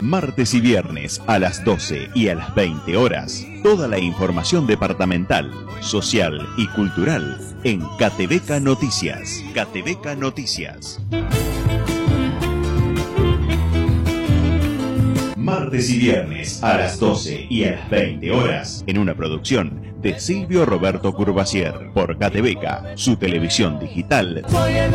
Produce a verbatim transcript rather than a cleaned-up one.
Martes y viernes a las doce y a las veinte horas, toda la información departamental, social y cultural en Catebeca Noticias. Catebeca Noticias. Martes y viernes a las doce y a las veinte horas, en una producción de Silvio Roberto Curvacier, por Catebeca, su televisión digital.